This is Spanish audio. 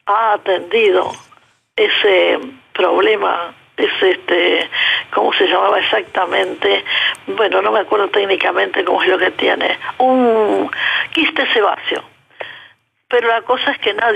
ha atendido ese problema, ¿cómo se llamaba exactamente? Bueno, no me acuerdo técnicamente cómo es lo que tiene, un quiste sebáceo. Pero la cosa es que nadie